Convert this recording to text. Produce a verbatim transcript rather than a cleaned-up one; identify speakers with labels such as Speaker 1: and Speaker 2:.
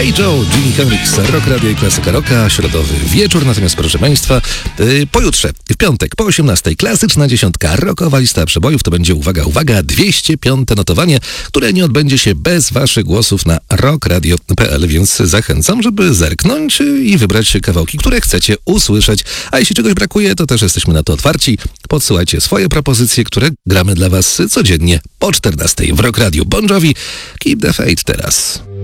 Speaker 1: Hey Joe, Jimi Hendrix, Rock Radio i Klasyka Rocka, środowy wieczór, natomiast proszę Państwa, yy, pojutrze, w piątek po osiemnastej, klasyczna dziesiątka, rockowa lista przebojów, to będzie, uwaga, uwaga, dwieście piąte notowanie, które nie odbędzie się bez Waszych głosów na rockradio kropka p l, więc zachęcam, żeby zerknąć i wybrać kawałki, które chcecie usłyszeć, a jeśli czegoś brakuje, to też jesteśmy na to otwarci. Podsyłajcie swoje propozycje, które gramy dla Was codziennie po czternastej w Rock Radio. Bon Jovi, Keep the Faith teraz.